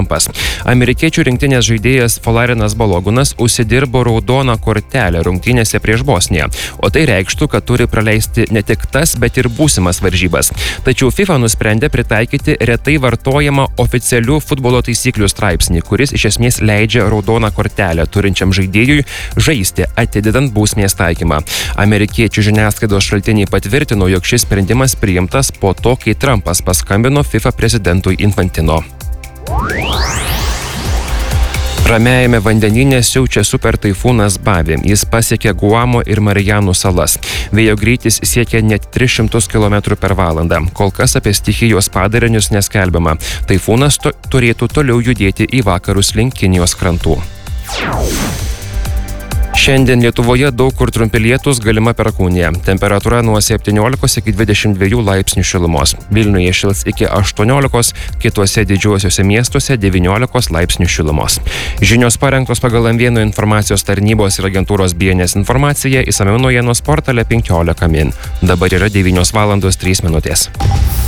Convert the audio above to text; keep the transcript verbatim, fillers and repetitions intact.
Amerikiečių rinktinės žaidėjas Folarinas Balogunas užsidirbo raudoną kortelę rungtynėse prieš Bosniją, o tai reikštų, kad turi praleisti ne tik tas, bet ir būsimas varžybas. Tačiau FIFA nusprendė pritaikyti retai vartojamą oficialių futbolo taisyklių straipsnį, kuris iš esmės leidžia raudoną kortelę turinčiam žaidėjui žaisti, atidedant bausmės taikymą. Amerikiečių žiniasklaidos šaltiniai patvirtino, jog šis sprendimas priimtas po to, kai Trumpas paskambino FIFA prezidentui Infantino. Ramiajame vandenyne siaučia super taifūnas Bavi. Jis pasiekė Guamo ir Marijanų salas. Vėjo greitis siekia net tris šimtus kilometrų per valandą. Kol kas apie stichijos padarinius neskelbiama. Taifūnas to, turėtų toliau judėti į vakarus link Kinijos krantų. Šiandien Lietuvoje daug kur trumpi lietūs, galima perkūnija. Temperatūra nuo septyniolikos iki dvidešimt dviejų laipsnių šilumos. Vilniuje šils iki aštuoniolikos, kituose didžiuosiuose miestuose devyniolikos laipsnių šilumos. Žinios parengtos pagal M vienas informacijos tarnybos ir agentūros B N S informaciją, išsamiau naujienos portale penkiolika min. Dabar yra devynios valandos trys minutės.